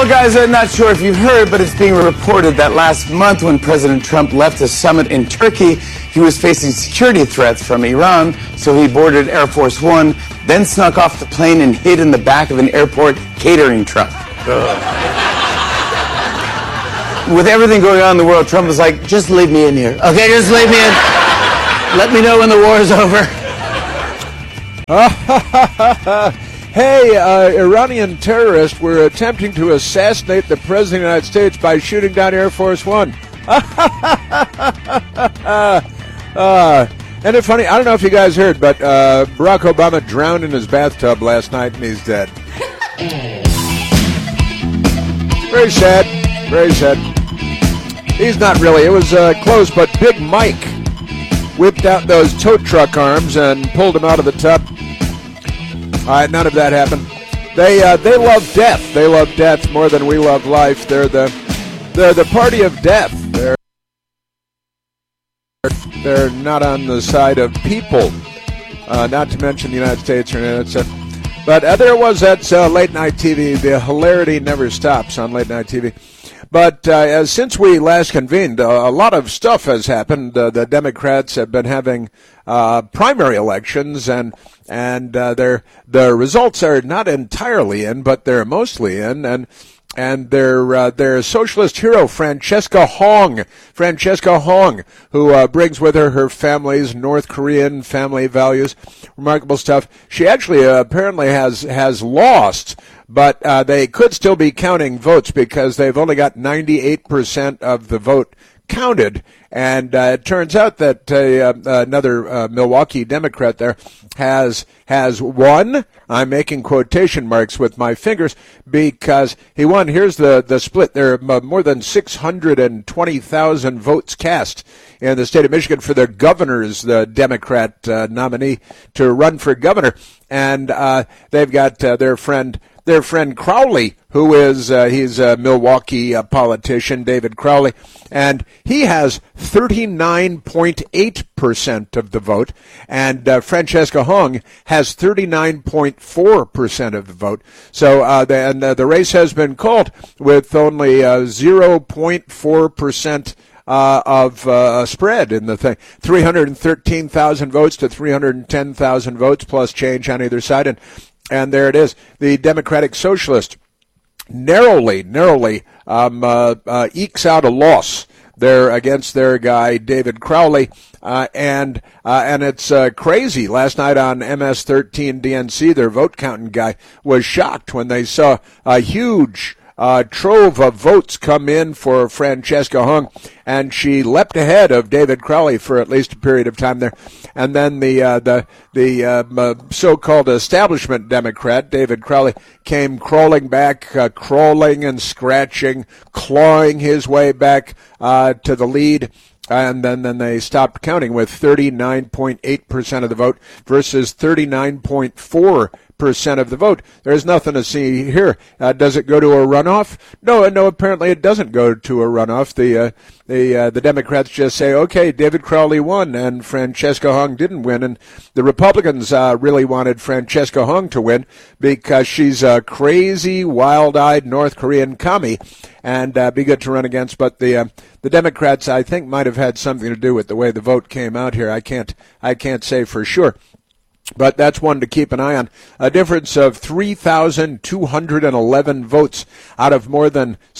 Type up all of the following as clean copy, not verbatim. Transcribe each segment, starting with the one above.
Well, guys, I'm not sure if you've heard, but it's being reported that last month when President Trump left a summit in Turkey, he was facing security threats from Iran, so he boarded Air Force One, then snuck off the plane and hid in the back of an airport catering truck. With everything going on in the world, Trump was like, just leave me in here. Okay, just leave me in. Let me know when the war is over. Hey, Iranian terrorists were attempting to assassinate the President of the United States by shooting down Air Force One. And it's funny, I don't know if you guys heard, but Barack Obama drowned in his bathtub last night and he's dead. Very sad, very sad. He's not really, it was close, but Big Mike whipped out those tow truck arms and pulled him out of the tub. All right, none of that happened. They love death. They love death more than we love life. They're the party of death. They're not on the side of people. Not to mention the United States or anything. But there was that late night TV. The hilarity never stops on late night TV. But since we last convened, a lot of stuff has happened. The Democrats have been having primary elections, and the results are not entirely in, but they're mostly in, and their socialist hero, Francesca Hong, who brings with her family's North Korean family values, remarkable stuff. She actually apparently has lost, but they could still be counting votes because they've only got 98% of the vote counted. And it turns out that another Milwaukee Democrat there has won. I'm making quotation marks with my fingers because he won. Here's the split. There are more than 620,000 votes cast in the state of Michigan for the governor's, the Democrat nominee to run for governor. And they've got their friend Crowley, who is he's a Milwaukee politician, David Crowley, and he has 39.8% of the vote, and Francesca Hong has 39.4% of the vote. So the race has been called with only 0.4% of spread in the thing. 313,000 votes to 310,000 votes plus change on either side, and there it is. The Democratic Socialist narrowly ekes out a loss there against their guy David Crowley, and it's crazy. Last night on MS-13 DNC, their vote counting guy was shocked when they saw a huge trove of votes come in for Francesca Hong, and she leapt ahead of David Crowley for at least a period of time there. And then the so-called establishment Democrat, David Crowley, came crawling back, crawling and scratching, clawing his way back to the lead. And then they stopped counting with 39.8% of the vote versus 39.4% of the vote. There's nothing to see here. Does it go to a runoff? No, apparently it doesn't go to a runoff. The Democrats just say, okay, David Crowley won and Francesca Hong didn't win. And the Republicans really wanted Francesca Hong to win because she's a crazy, wild-eyed North Korean commie and be good to run against. But the Democrats, I think, might have had something to do with the way the vote came out here. I can't say for sure. But that's one to keep an eye on. A difference of 3,211 votes out of more than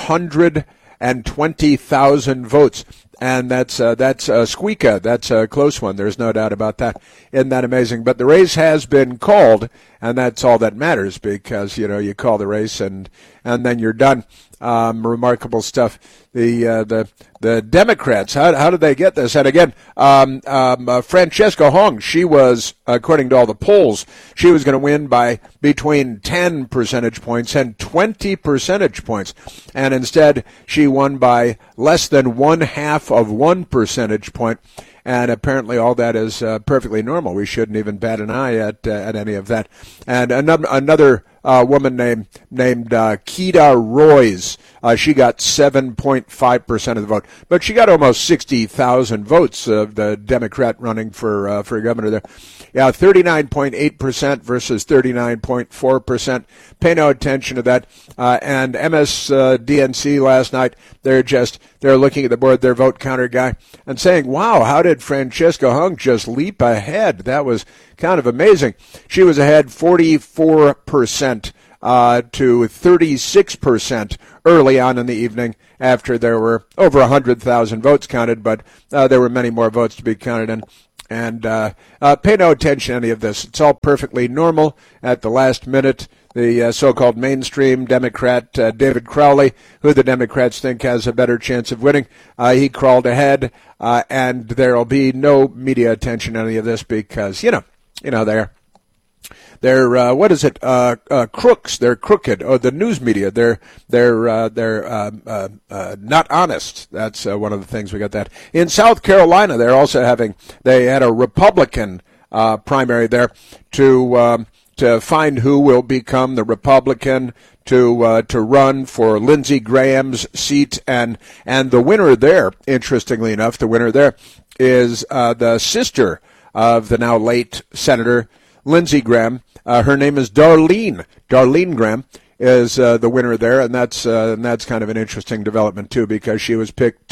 620,000 votes. And that's a squeaker. That's a close one. There's no doubt about that. Isn't that amazing? But the race has been called, and that's all that matters because, you call the race and then you're done. Remarkable stuff. The Democrats, how did they get this? And again, Francesca Hong, she was, according to all the polls, she was going to win by between 10 percentage points and 20 percentage points. And instead, she won by less than 1/2 of 1 percentage point. And apparently all that is perfectly normal. We shouldn't even bat an eye at any of that. And another woman named Keita Royce, She got 7.5% of the vote, but she got almost 60,000 votes of the Democrat running for governor there. Yeah, 39.8% versus 39.4%. Pay no attention to that. And MSDNC last night, they're looking at the board, their vote counter guy, and saying, wow, how did Francesca Hung just leap ahead? That was kind of amazing. She was ahead 44% to 36% early on in the evening after there were over 100,000 votes counted, but there were many more votes to be counted. And pay no attention to any of this. It's all perfectly normal. At the last minute, the so-called mainstream Democrat, David Crowley, who the Democrats think has a better chance of winning, he crawled ahead, and there will be no media attention to any of this because, they're what is it? Crooks. They're crooked. Oh, the news media. They're not honest. That's one of the things we got that. In South Carolina, they had a Republican primary there to find who will become the Republican to run for Lindsey Graham's seat, and the winner there, interestingly enough, the winner there is the sister of the now late Senator Lindsey Graham. Her name is Darlene. Darlene Graham is the winner there, and that's kind of an interesting development too, because she was picked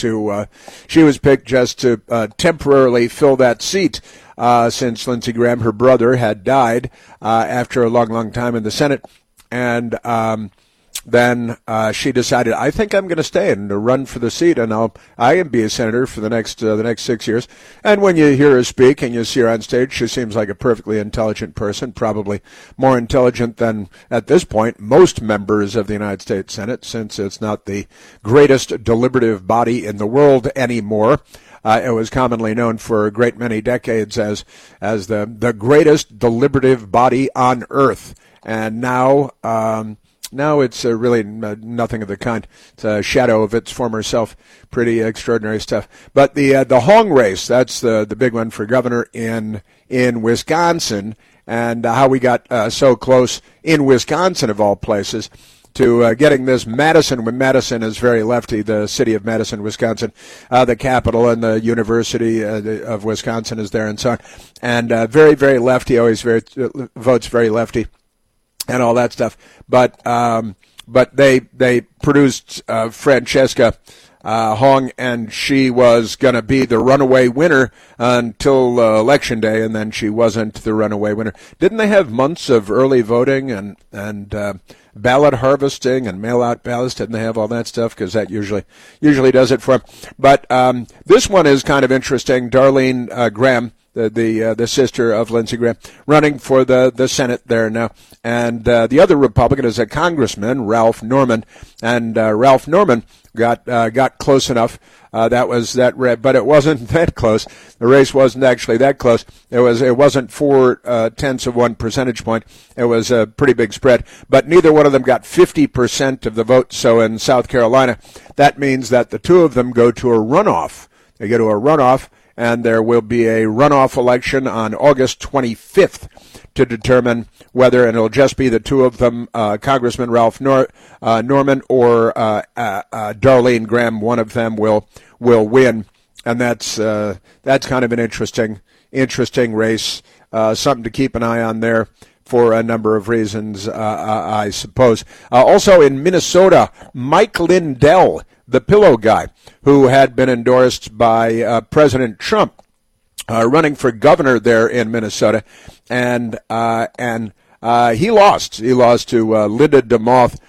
just to temporarily fill that seat since Lindsey Graham, her brother, had died after a long time in the Senate, and then she decided, I think I'm going to stay and run for the seat, and I can be a senator for the next 6 years. And when you hear her speak and you see her on stage, she seems like a perfectly intelligent person, probably more intelligent than, at this point, most members of the United States Senate, since it's not the greatest deliberative body in the world anymore. It was commonly known for a great many decades as the greatest deliberative body on earth, and now it's really nothing of the kind. It's a shadow of its former self. Pretty extraordinary stuff. But the Hong race, that's the big one for governor in Wisconsin, and how we got so close in Wisconsin, of all places, to getting this Madison, when Madison is very lefty, the city of Madison, Wisconsin, the capital, and the University of Wisconsin is there, and so on. And very, very lefty, always votes very lefty, and all that stuff. But they produced Francesca Hong, and she was going to be the runaway winner until Election Day, and then she wasn't the runaway winner. Didn't they have months of early voting and ballot harvesting and mail-out ballots? Didn't they have all that stuff? Because that usually does it for them. But this one is kind of interesting. Darlene Graham, the sister of Lindsey Graham, running for the Senate there now. And the other Republican is a congressman, Ralph Norman. And Ralph Norman got close enough. But it wasn't that close. The race wasn't actually that close. It wasn't 0.4 of 1 percentage point. It was a pretty big spread. But neither one of them got 50% of the vote. So in South Carolina, that means that the two of them go to a runoff. They go to a runoff, and there will be a runoff election on August 25th to determine whether, and it'll just be the two of them, Congressman Ralph Norman or Darlene Graham. One of them will win, and that's kind of an interesting race, something to keep an eye on there for a number of reasons, I suppose. Also in Minnesota, Mike Lindell, the pillow guy, who had been endorsed by President Trump, running for governor there in Minnesota, and he lost. He lost to Linda DeMoth,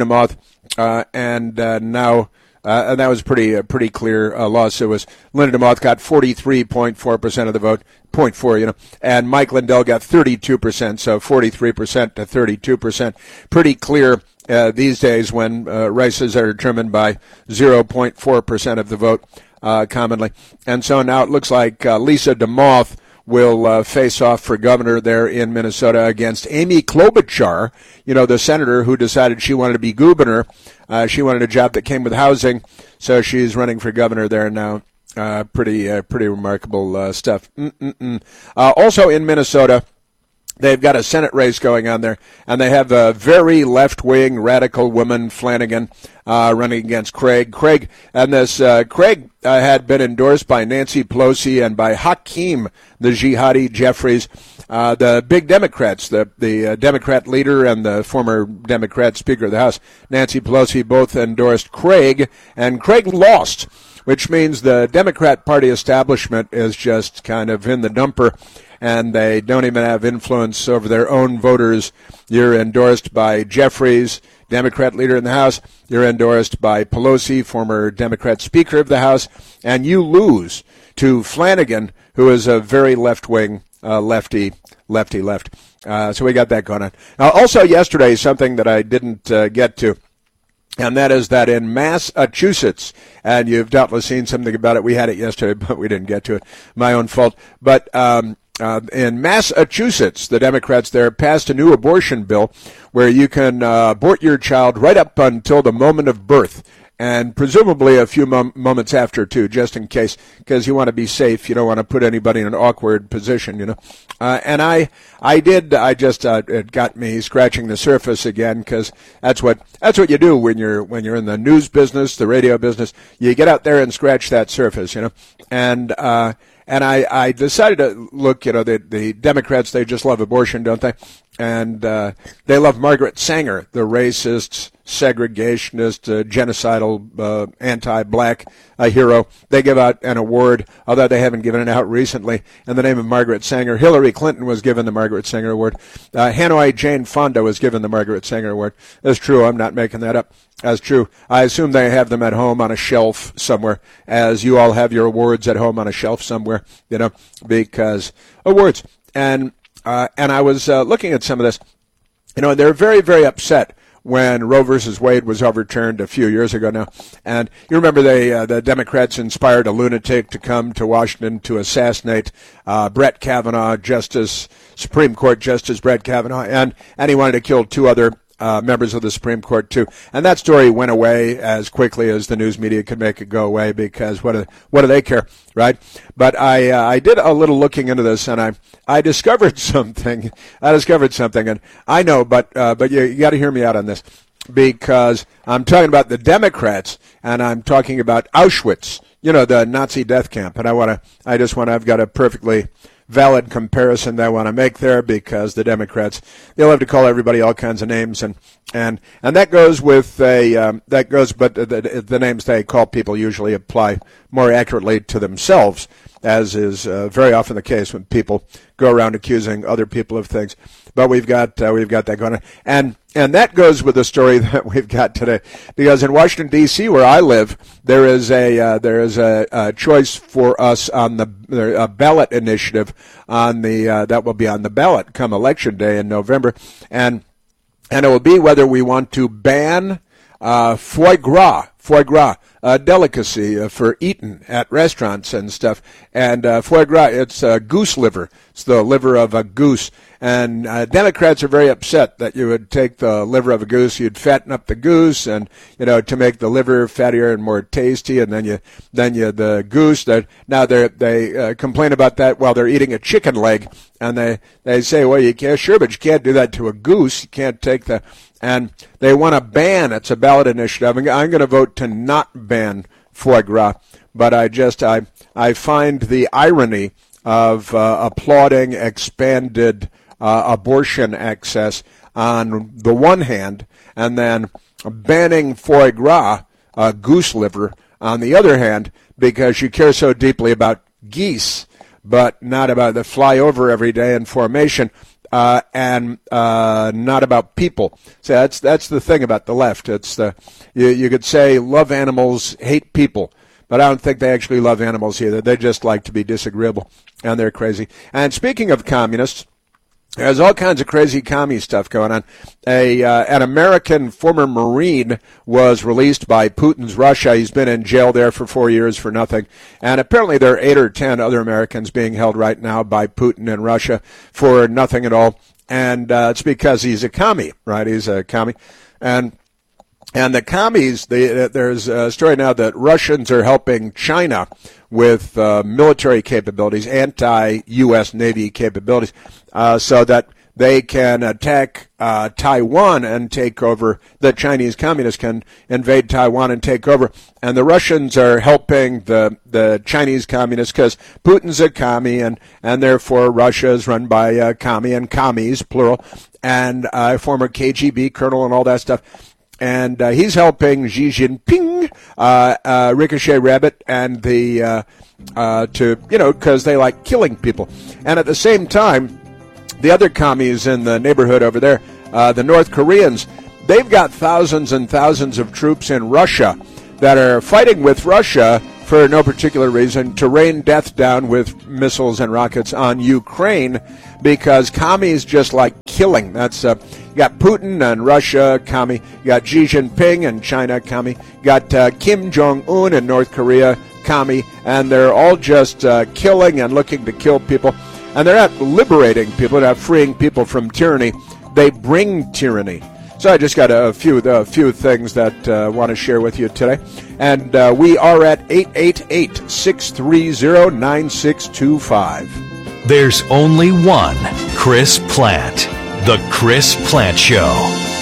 and now. And that was a pretty clear loss. It was Linda DeMoth got 43.4% of the vote, 0.4, and Mike Lindell got 32%, so 43% to 32%. Pretty clear these days when races are determined by 0.4% of the vote commonly. And so now it looks like Lisa DeMoth will face off for governor there in Minnesota against Amy Klobuchar, the senator who decided she wanted to be governor. She wanted a job that came with housing, so she's running for governor there now. Pretty remarkable stuff. Also in Minnesota, They've got a Senate race going on there, and they have a very left-wing radical woman, Flanagan, running against Craig. Craig had been endorsed by Nancy Pelosi and by Hakeem, the jihadi Jeffries, the big Democrats, the Democrat leader and the former Democrat Speaker of the House, Nancy Pelosi, both endorsed Craig, and Craig lost, which means the Democrat Party establishment is just kind of in the dumper, and they don't even have influence over their own voters. You're endorsed by Jeffries, Democrat leader in the House. You're endorsed by Pelosi, former Democrat Speaker of the House, and you lose to Flanagan, who is a very left-wing lefty left. So we got that going on. Now, also yesterday, something that I didn't get to, and that is that in Massachusetts, and you've doubtless seen something about it. We had it yesterday, but we didn't get to it. My own fault. But in Massachusetts, the Democrats there passed a new abortion bill where you can abort your child right up until the moment of birth, and presumably a few moments after, too, just in case, because you want to be safe. You don't want to put anybody in an awkward position, you know. And it got me scratching the surface again, because that's what you do when you're in the news business, the radio business. You get out there and scratch that surface, you know. And I decided to look, you know, the Democrats, they just love abortion, don't they? And they love Margaret Sanger, the racist, segregationist, genocidal, anti-black hero. They give out an award, although they haven't given it out recently, in the name of Margaret Sanger. Hillary Clinton was given the Margaret Sanger Award. Hanoi Jane Fonda was given the Margaret Sanger Award. That's true. I'm not making that up. That's true. I assume they have them at home on a shelf somewhere, as you all have your awards at home on a shelf somewhere, you know, because awards. And I was looking at some of this, you know, and they're very, very upset when Roe versus Wade was overturned a few years ago now. And you remember the Democrats inspired a lunatic to come to Washington to assassinate Brett Kavanaugh, Supreme Court Justice Brett Kavanaugh, and he wanted to kill two other members of the Supreme Court, too. And that story went away as quickly as the news media could make it go away, because what do they care, right? But I did a little looking into this, and I discovered something. And I know, but you got to hear me out on this, because I'm talking about the Democrats, and I'm talking about Auschwitz, you know, the Nazi death camp. And I've got a perfectly valid comparison that I want to make there, because the Democrats, they love to call everybody all kinds of names, and that goes with but the names they call people usually apply more accurately to themselves, as is very often the case when people go around accusing other people of things. But we've got that going on, and that goes with the story that we've got today, because in Washington D.C., where I live, there is a choice for us on a ballot initiative that will be on the ballot come Election Day in November, and it will be whether we want to ban foie gras, a delicacy for eating at restaurants and stuff. And foie gras, it's goose liver. It's the liver of a goose. And Democrats are very upset that you would take the liver of a goose, you'd fatten up the goose, and you know, to make the liver fattier and more tasty, and then the goose. Now they complain about that while they're eating a chicken leg, and they say, well, you can't, sure, but you can't do that to a goose. You can't take the. And they want to ban, it's a ballot initiative. I'm going to vote to not ban foie gras, but I find the irony of applauding expanded abortion access on the one hand, and then banning foie gras, goose liver, on the other hand, because you care so deeply about geese, but not about the fly over every day in formation. And not about people. So that's the thing about the left. It's you could say love animals, hate people, but I don't think they actually love animals either. They just like to be disagreeable, and they're crazy. And speaking of communists, there's all kinds of crazy commie stuff going on. An American former Marine was released by Putin's Russia. He's been in jail there for 4 years for nothing. And apparently there are 8 or 10 other Americans being held right now by Putin in Russia for nothing at all. And it's because he's a commie, right? He's a commie. And the commies, there's a story now that Russians are helping China with military capabilities, anti-U.S. Navy capabilities, so that they can attack Taiwan and take over. The Chinese communists can invade Taiwan and take over. And the Russians are helping the Chinese communists because Putin's a commie, and therefore Russia is run by a commie and commies, plural, and a former KGB colonel and all that stuff. And he's helping Xi Jinping, Ricochet Rabbit, and because they like killing people. And at the same time, the other commies in the neighborhood over there, the North Koreans, they've got thousands and thousands of troops in Russia that are fighting with Russia for no particular reason to rain death down with missiles and rockets on Ukraine, because commies just like killing. That's you got Putin and Russia, commie. You got Xi Jinping and China, commie. You got Kim Jong-un in North Korea, commie. And they're all just killing and looking to kill people. And they're not liberating people, they're not freeing people from tyranny. They bring tyranny. So I just got a few things that I want to share with you today. And we are at 888-630-9625. There's only one Chris Plante. The Chris Plante Show.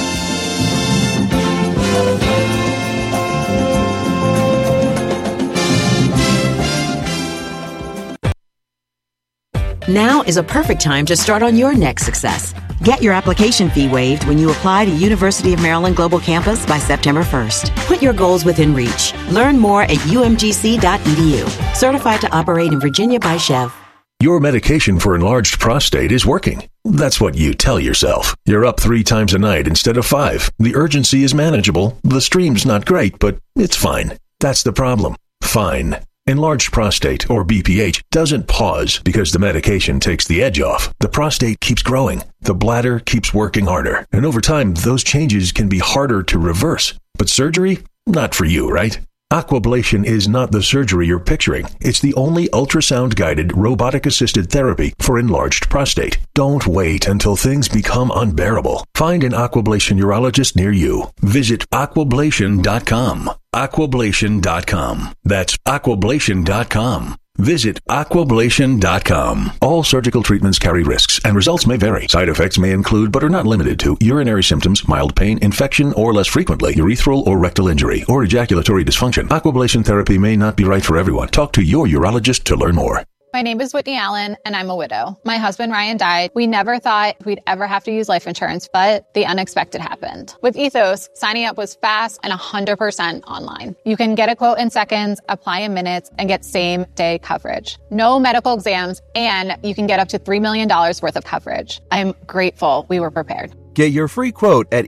Now is a perfect time to start on your next success. Get your application fee waived when you apply to University of Maryland Global Campus by September 1st. Put your goals within reach. Learn more at umgc.edu. Certified to operate in Virginia by Chev. Your medication for enlarged prostate is working. That's what you tell yourself. You're up 3 times a night instead of 5. The urgency is manageable. The stream's not great, but it's fine. That's the problem. Fine. Enlarged prostate, or BPH, doesn't pause because the medication takes the edge off. The prostate keeps growing. The bladder keeps working harder. And over time, those changes can be harder to reverse. But surgery? Not for you, right? Aquablation is not the surgery you're picturing. It's the only ultrasound-guided, robotic-assisted therapy for enlarged prostate. Don't wait until things become unbearable. Find an Aquablation urologist near you. Visit aquablation.com. Aquablation.com. That's aquablation.com. Visit aquablation.com. All surgical treatments carry risks, and results may vary. Side effects may include, but are not limited to, urinary symptoms, mild pain, infection, or less frequently, urethral or rectal injury, or ejaculatory dysfunction. Aquablation therapy may not be right for everyone. Talk to your urologist to learn more. My name is Whitney Allen, and I'm a widow. My husband, Ryan, died. We never thought we'd ever have to use life insurance, but the unexpected happened. With Ethos, signing up was fast and 100% online. You can get a quote in seconds, apply in minutes, and get same-day coverage. No medical exams, and you can get up to $3 million worth of coverage. I'm grateful we were prepared. Get your free quote at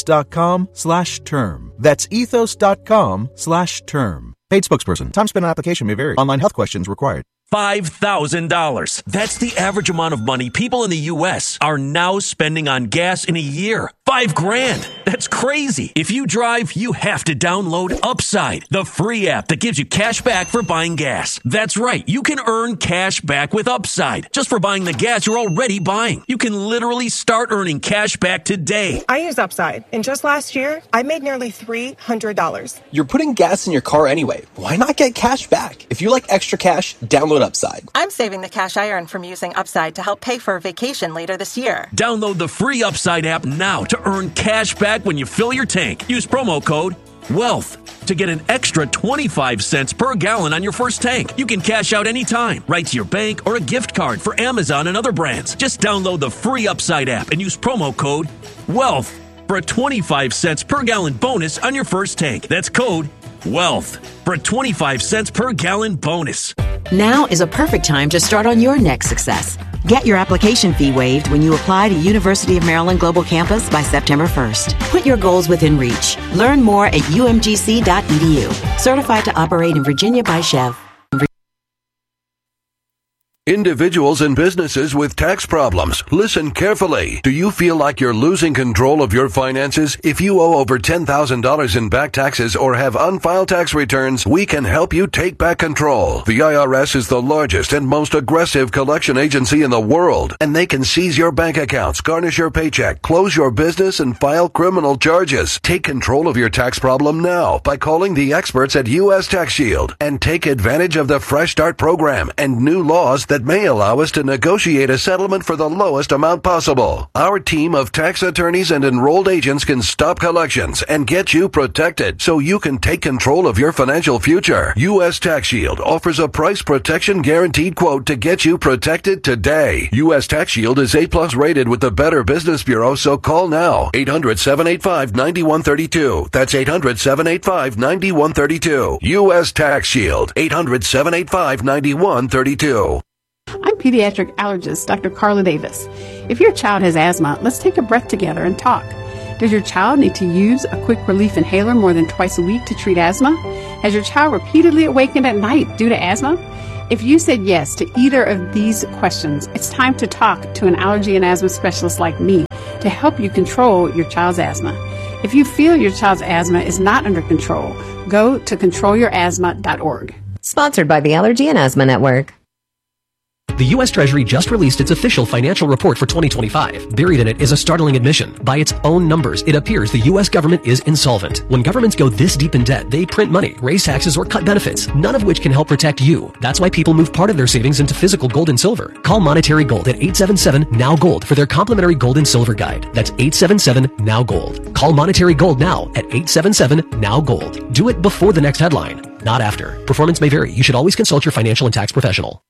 ethos.com/term. That's ethos.com/term. Paid spokesperson. Time spent on application may vary. Online health questions required. $5,000. That's the average amount of money people in the U.S. are now spending on gas in a year. $5,000. That's crazy. If you drive, you have to download Upside, the free app that gives you cash back for buying gas. That's right. You can earn cash back with Upside just for buying the gas you're already buying. You can literally start earning cash back today. I use Upside, and just last year, I made nearly $300. You're putting gas in your car anyway. Why not get cash back? If you like extra cash, download Upside. I'm saving the cash I earn from using Upside to help pay for a vacation later this year. Download the free Upside app now to earn cash back when you fill your tank. Use promo code WEALTH to get an extra 25 cents per gallon on your first tank. You can cash out anytime, right to your bank or a gift card for Amazon and other brands. Just download the free Upside app and use promo code WEALTH for a 25 cents per gallon bonus on your first tank. That's code WEALTH for a 25 cents per gallon bonus. Now is a perfect time to start on your next success. Get your application fee waived when you apply to University of Maryland Global Campus by September 1st. Put your goals within reach. Learn more at umgc.edu. Certified to operate in Virginia by Chev. Individuals and businesses with tax problems, listen carefully. Do you feel like you're losing control of your finances? If you owe over $10,000 in back taxes or have unfiled tax returns, we can help you take back control. The IRS is the largest and most aggressive collection agency in the world, and they can seize your bank accounts, garnish your paycheck, close your business, and file criminal charges. Take control of your tax problem now by calling the experts at U.S. Tax Shield and take advantage of the Fresh Start program and new laws that that may allow us to negotiate a settlement for the lowest amount possible. Our team of tax attorneys and enrolled agents can stop collections and get you protected so you can take control of your financial future. U.S. Tax Shield offers a price protection guaranteed quote to get you protected today. U.S. Tax Shield is A+ rated with the Better Business Bureau, so call now. 800-785-9132. That's 800-785-9132. U.S. Tax Shield. 800-785-9132. I'm pediatric allergist Dr. Carla Davis. If your child has asthma, let's take a breath together and talk. Does your child need to use a quick relief inhaler more than twice a week to treat asthma? Has your child repeatedly awakened at night due to asthma? If you said yes to either of these questions, it's time to talk to an allergy and asthma specialist like me to help you control your child's asthma. If you feel your child's asthma is not under control, go to controlyourasthma.org. Sponsored by the Allergy and Asthma Network. The U.S. Treasury just released its official financial report for 2025. Buried in it is a startling admission. By its own numbers, it appears the U.S. government is insolvent. When governments go this deep in debt, they print money, raise taxes, or cut benefits, none of which can help protect you. That's why people move part of their savings into physical gold and silver. Call Monetary Gold at 877-NOW-GOLD for their complimentary gold and silver guide. That's 877-NOW-GOLD. Call Monetary Gold now at 877-NOW-GOLD. Do it before the next headline, not after. Performance may vary. You should always consult your financial and tax professional.